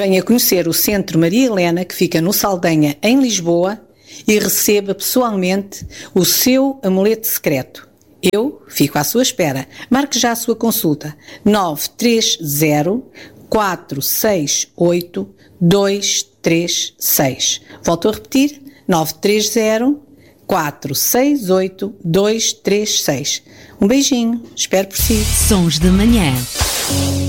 Venha conhecer o Centro Maria Helena, que fica no Saldanha, em Lisboa, e receba pessoalmente o seu amuleto secreto. Eu fico à sua espera. Marque já a sua consulta. 930 468 236. Volto a repetir. 930 468 236. Um beijinho. Espero por si. Sons de Manhã.